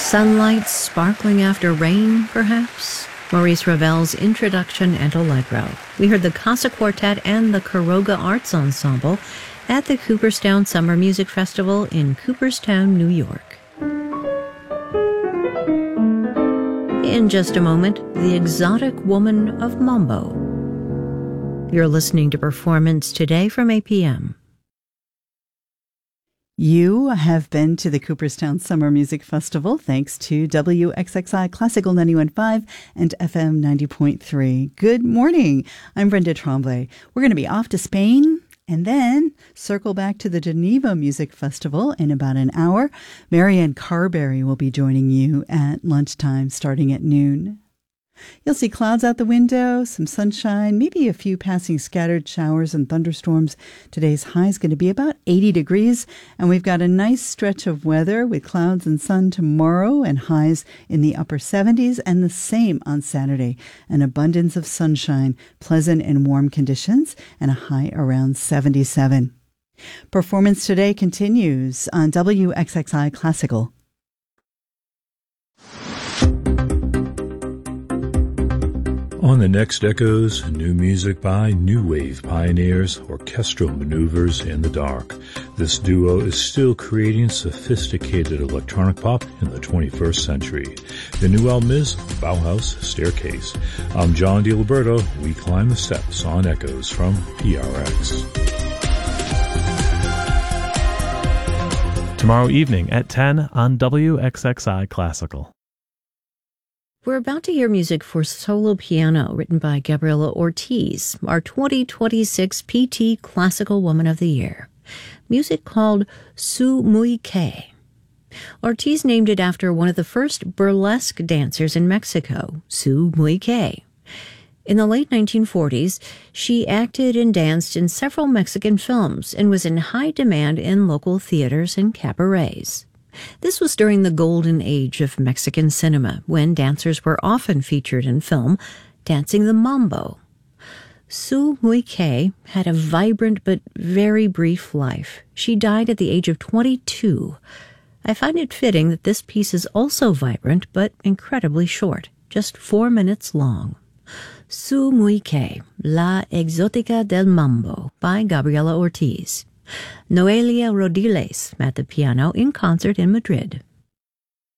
Sunlight sparkling after rain, perhaps? Maurice Ravel's Introduction and Allegro. We heard the Casa Quartet and the Quiroga Arts Ensemble at the Cooperstown Summer Music Festival in Cooperstown, New York. In just a moment, the exotic woman of Mambo. You're listening to Performance Today from APM. You have been to the Cooperstown Summer Music Festival thanks to WXXI Classical 91.5 and FM 90.3. Good morning. I'm Brenda Tremblay. We're going to be off to Spain and then circle back to the Geneva Music Festival in about an hour. Marianne Carberry will be joining you at lunchtime starting at noon. You'll see clouds out the window, some sunshine, maybe a few passing scattered showers and thunderstorms. Today's high is going to be about 80 degrees, and we've got a nice stretch of weather with clouds and sun tomorrow and highs in the upper 70s, and the same on Saturday. An abundance of sunshine, pleasant and warm conditions, and a high around 77. Performance Today continues on WXXI Classical. On the next Echoes, new music by New Wave pioneers, orchestral maneuvers in the dark. This duo is still creating sophisticated electronic pop in the 21st century. The new album is Bauhaus Staircase. I'm John DiLiberto. We climb the steps on Echoes from PRX. Tomorrow evening at 10 on WXXI Classical. We're about to hear music for solo piano written by Gabriela Ortiz, our 2026 PT Classical Woman of the Year. Music called Su Muy Que. Ortiz named it after one of the first burlesque dancers in Mexico, Su Muy Que. In the late 1940s, she acted and danced in several Mexican films and was in high demand in local theaters and cabarets. This was during the golden age of Mexican cinema, when dancers were often featured in film, dancing the mambo. Su Muy Que had a vibrant but very brief life. She died at the age of 22. I find it fitting that this piece is also vibrant but incredibly short, just 4 minutes long. Su Muy Que, La Exótica del Mambo by Gabriela Ortiz. Noelia Rodiles at the piano in concert in Madrid.